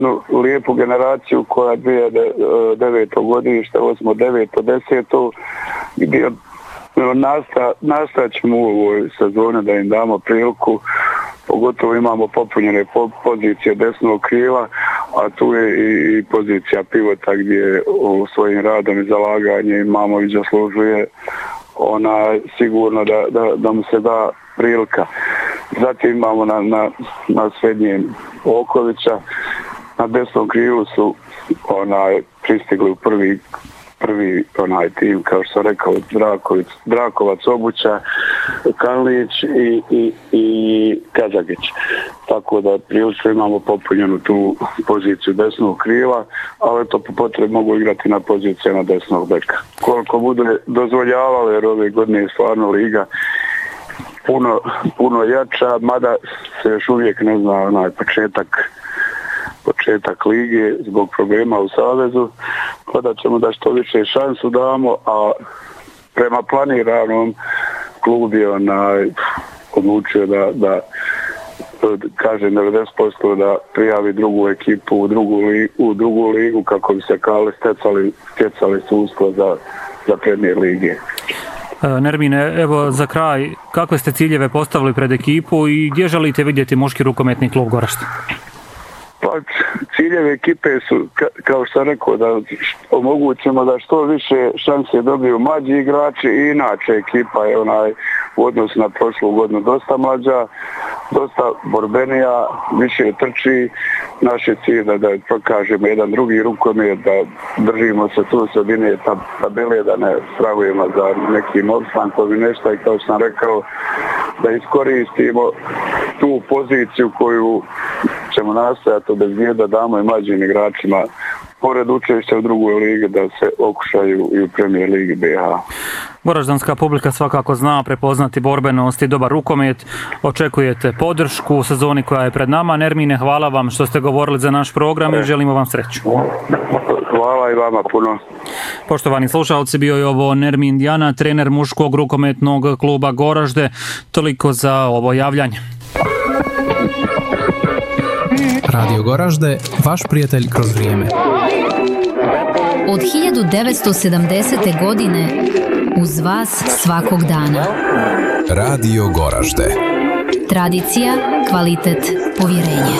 jednu lijepu generaciju koja 2009. godište, 8., 9., 10. gdje nastat ćemo u ovoj sezoni da im damo priliku, pogotovo imamo popunjene pozicije desnog krila, a tu je i pozicija pivota gdje svojim radom i zalaganjem Mamović zaslužuje sigurno da mu se da prilika. Zatim imamo na srednjem Okovića, na desnom krilu su pristigli u prvi tim, kao što sam rekao, Drakovac, Obuća, Kanlić i Kazagić. Tako da prilično imamo popunjenu tu poziciju desnog krila, ali to po potrebi mogu igrati na pozicijama desnog beka. Koliko bude dozvoljavalo, jer ove godine je stvarno liga puno jača, mada se još uvijek ne zna početak lige zbog problema u savezu, kada ćemo da što više šansu damo, a prema planiranom klub je odlučio da kažem 90% da prijavi drugu ekipu u drugu ligu kako bi se Kale stjecali sudstvo za Premier lige. Nermine, evo za kraj, kakve ste ciljeve postavili pred ekipu i gdje želite vidjeti muški rukometni klub Goražde? Pa ciljevi ekipe su, kao što sam rekao, da omogućimo da što više šanse dobiju mlađi igrači i inače ekipa je u odnosu na prošlu godinu dosta mlađa, dosta borbenija, više trči. Naš je cilj da pokažemo jedan drugi rukomet, da držimo se tu sredine tabele, da ne strahujemo za nekim opstankom i nešto, i kao što sam rekao, da iskoristimo tu poziciju koju ćemo nastojati obezbijediti da damo i mlađim igračima pored učešća u drugoj ligi da se okušaju i u Premier ligi BiH. Goraždanska publika svakako zna prepoznati borbenost i dobar rukomet. Očekujete podršku u sezoni koja je pred nama. Nermine, hvala vam što ste govorili za naš program i želimo vam sreću. Hvala i vama puno. Poštovani slušalci, bio je ovo Nermin Djana, trener muškog rukometnog kluba Goražde. Toliko za ovo javljanje. Radio Goražde, vaš prijatelj kroz vrijeme. Od 1970. godine uz vas svakog dana. Radio Goražde. Tradicija, kvalitet, povjerenje.